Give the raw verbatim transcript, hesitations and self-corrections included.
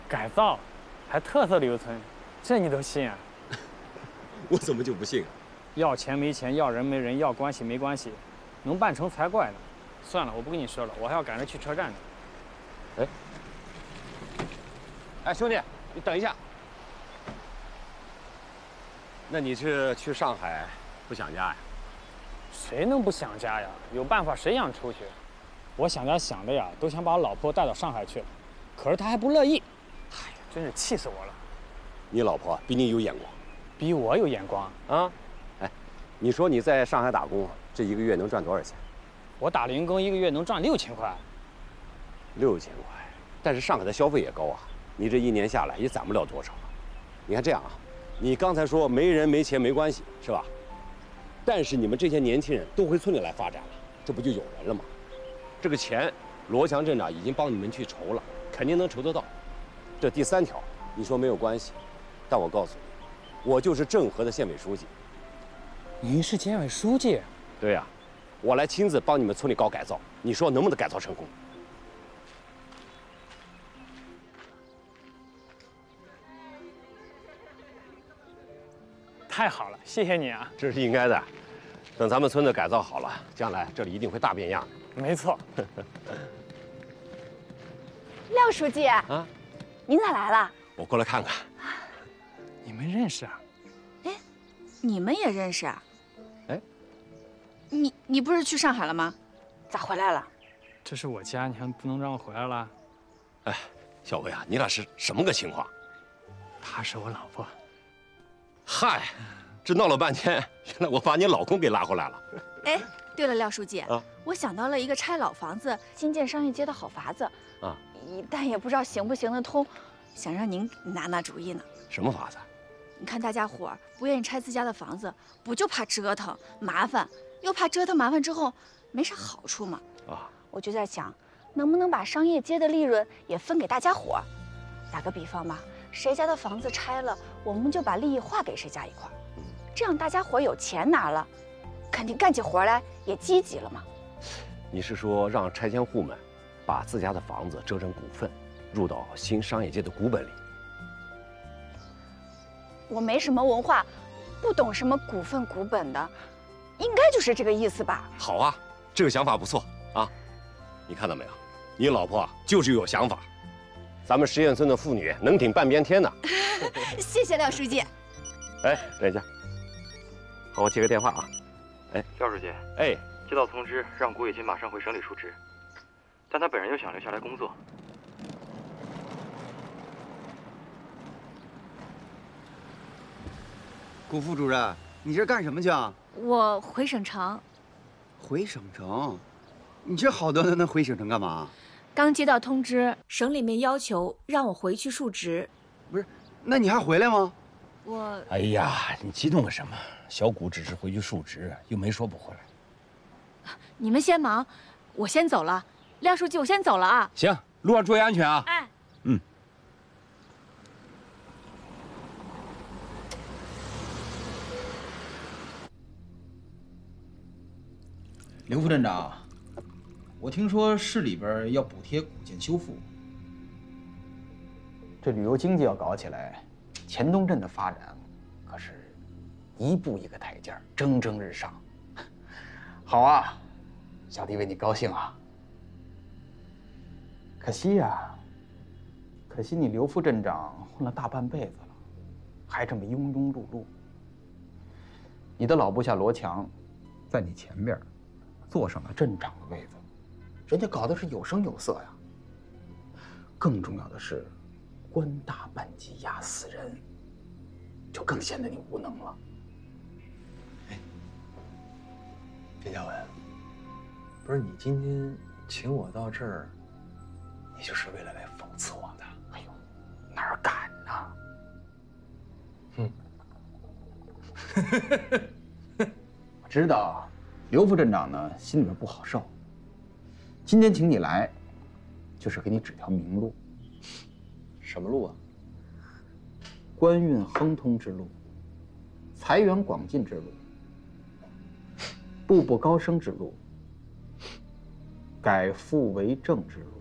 改造，还特色旅游村，这你都信啊？ 我怎么就不信啊？ 要钱没钱，要人没人，要关系没关系，能办成才怪呢。算了，我不跟你说了，我还要赶着去车站呢。 哎，哎，兄弟，你等一下。那你是去上海不想家呀？ 谁能不想家呀？有办法谁想出去？我想家想的呀，都想把我老婆带到上海去了，可是她还不乐意。哎呀，真是气死我了！ 你老婆比你有眼光， 比我有眼光啊！哎，你说你在上海打工，这一个月能赚多少钱？ 我打零工一个月能赚六千块。 六千块，但是上海的消费也高啊，你这一年下来也攒不了多少。你看这样啊，你刚才说没人没钱没关系是吧？但是你们这些年轻人都回村里来发展了，这不就有人了吗？这个钱，罗强镇长已经帮你们去筹了，肯定能筹得到。这第三条，你说没有关系，但我告诉你，我就是郑和的县委书记。 您是县委书记？ 对呀、啊，我来亲自帮你们村里搞改造，你说能不能改造成功？ 太好了，谢谢你啊！ 这是应该的。等咱们村子改造好了，将来这里一定会大变样的。 没错。 廖书记啊，您咋来了？ 我过来看看。 你们认识啊？ 哎，你们也认识啊？ 哎， 你你不是去上海了吗？咋回来了？ 这是我家，你还不能让我回来了？ 哎，小薇啊，你俩是什么个情况？ 她是我老婆。 嗨，这闹了半天，原来我把你老公给拉回来了。 哎，对了，廖书记啊， 我想到了一个拆老房子、新建商业街的好法子啊， 但也不知道行不行得通，想让您拿拿主意呢。 什么法子？ 你看大家伙儿不愿意拆自家的房子，不就怕折腾麻烦，又怕折腾麻烦之后没啥好处吗？ 啊， 我就在想，能不能把商业街的利润也分给大家伙儿？打个比方吧，谁家的房子拆了，我们就把利益划给谁家一块儿，这样大家伙儿有钱拿了，肯定干起活来也积极了嘛。 你是说让拆迁户们把自家的房子折成股份，入到新商业街的股本里？ 我没什么文化，不懂什么股份股本的，应该就是这个意思吧？ 好啊，这个想法不错啊！你看到没有，你老婆就是有想法。咱们实验村的妇女能顶半边天呢。 谢谢廖书记。 哎，等一下，好，我接个电话啊。哎， 廖书记， 哎， 接到通知让谷雨琴马上回省里述职，但他本人又想留下来工作。 谷副主任，你这干什么去啊？ 我回省城。 回省城？你这好端端的回省城干嘛？ 刚接到通知，省里面要求让我回去述职。 不是，那你还回来吗？ 我…… 哎呀，你激动个什么？小谷只是回去述职，又没说不回来。 你们先忙，我先走了。廖书记，我先走了啊。 行，路上注意安全啊。 哎， 嗯。刘副镇长，我听说市里边要补贴古建修复，这旅游经济要搞起来，钱东镇的发展可是一步一个台阶，蒸蒸日上。好啊，小弟为你高兴啊。可惜呀，可惜你刘副镇长混了大半辈子了，还这么庸庸碌碌。你的老部下罗强，在你前边坐上了镇长的位子，人家搞的是有声有色呀。更重要的是，官大半级压死人，就更显得你无能了。 哎，田小文，不是你今天请我到这儿，你就是为了来讽刺我的？ 哎呦，哪儿敢呢？ 嗯， 我知道。刘副镇长呢，心里边不好受。今天请你来，就是给你指条明路。 什么路啊？ 官运亨通之路，财源广进之路，步步高升之路，改富为正之路。